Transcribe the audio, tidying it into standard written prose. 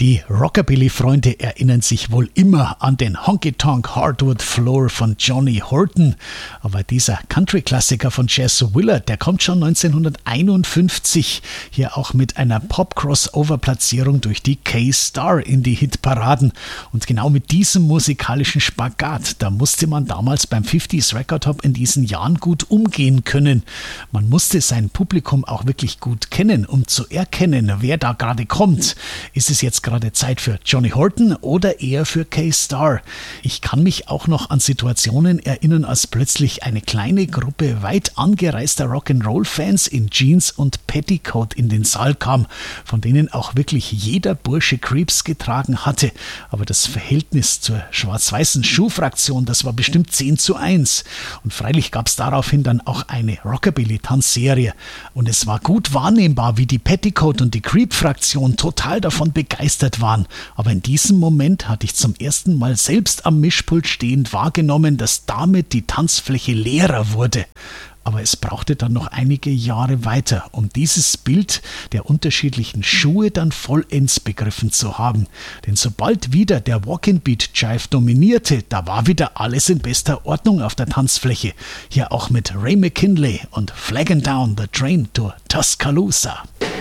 Die Rockabilly-Freunde erinnern sich wohl immer an den Honky-Tonk Hardwood Floor von Johnny Horton. Aber dieser Country-Klassiker von Jazz Willard, der kommt schon 1951 hier auch mit einer Pop-Crossover-Platzierung durch die K-Star in die Hitparaden. Und genau mit diesem musikalischen Spagat, da musste man damals beim 50s Record Hop in diesen Jahren gut umgehen können. Man musste sein Publikum auch wirklich gut kennen, um zu erkennen, wer da gerade kommt. Ist es jetzt gerade Zeit für Johnny Horton oder eher für K-Star? Ich kann mich auch noch an Situationen erinnern, als plötzlich eine kleine Gruppe weit angereister Rock'n'Roll-Fans in Jeans und Petticoat in den Saal kam, von denen auch wirklich jeder Bursche Creeps getragen hatte. Aber das Verhältnis zur schwarz-weißen Schuhfraktion, das war bestimmt 10:1. Und freilich gab es daraufhin dann auch eine Rockabilly-Tanzserie. Und es war gut wahrnehmbar, wie die Petticoat- und die Creep-Fraktion total davon begeistert waren. Aber in diesem Moment hatte ich zum ersten Mal selbst am Mischpult stehend wahrgenommen, dass damit die Tanzfläche leerer wurde. Aber es brauchte dann noch einige Jahre weiter, um dieses Bild der unterschiedlichen Schuhe dann vollends begriffen zu haben. Denn sobald wieder der Walk-in-Beat-Jive dominierte, da war wieder alles in bester Ordnung auf der Tanzfläche. Hier auch mit Ray McKinley und Flagging Down the Train to Tuscaloosa.